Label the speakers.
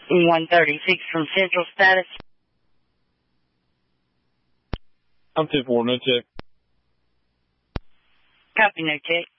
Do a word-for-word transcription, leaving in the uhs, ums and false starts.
Speaker 1: one thirty-six from Central status.
Speaker 2: I'm ten four, no check.
Speaker 1: Copy, no check.